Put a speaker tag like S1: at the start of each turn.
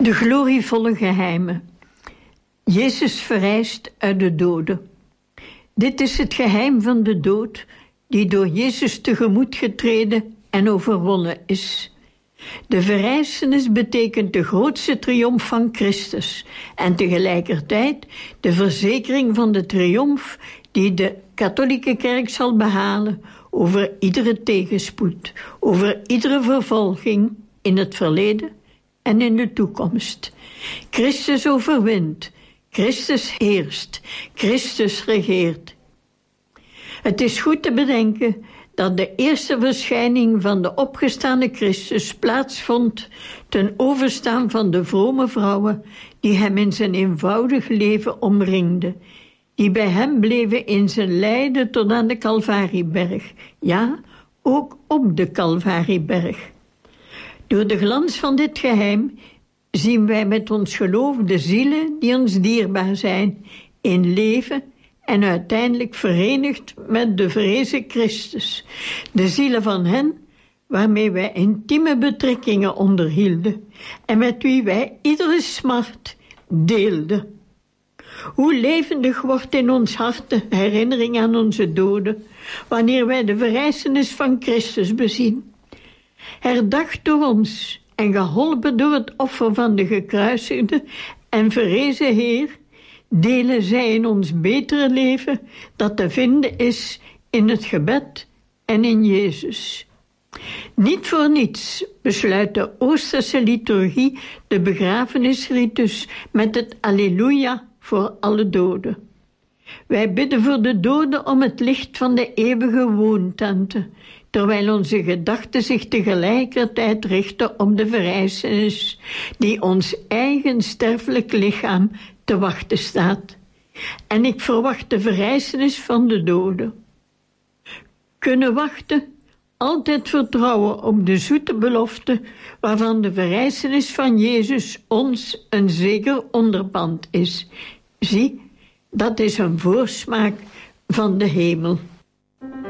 S1: De glorievolle geheimen. Jezus verrijst uit de doden. Dit is het geheim van de dood, die door Jezus tegemoet getreden en overwonnen is. De verrijzenis betekent de grootste triomf van Christus en tegelijkertijd de verzekering van de triomf die de katholieke kerk zal behalen over iedere tegenspoed, over iedere vervolging in het verleden en in de toekomst. Christus overwint, Christus heerst, Christus regeert. Het is goed te bedenken dat de eerste verschijning van de opgestane Christus plaatsvond ten overstaan van de vrome vrouwen die hem in zijn eenvoudig leven omringden, die bij hem bleven in zijn lijden tot aan de Calvarieberg, ja, ook op de Calvarieberg. Door de glans van dit geheim zien wij met ons geloof de zielen die ons dierbaar zijn, in leven en uiteindelijk verenigd met de verrezen Christus. De zielen van hen waarmee wij intieme betrekkingen onderhielden en met wie wij iedere smart deelden. Hoe levendig wordt in ons hart de herinnering aan onze doden, wanneer wij de verrijzenis van Christus bezien. Herdacht door ons en geholpen door het offer van de gekruisigde en verrezen Heer, delen zij in ons betere leven dat te vinden is in het gebed en in Jezus. Niet voor niets besluit de Oosterse liturgie de begrafenisritus met het Alleluia voor alle doden. Wij bidden voor de doden om het licht van de eeuwige woontente, terwijl onze gedachten zich tegelijkertijd richten op de verrijzenis die ons eigen sterfelijk lichaam te wachten staat. En ik verwacht de verrijzenis van de doden. Kunnen wachten, altijd vertrouwen op de zoete belofte waarvan de verrijzenis van Jezus ons een zeker onderpand is. Zie, dat is een voorsmaak van de hemel.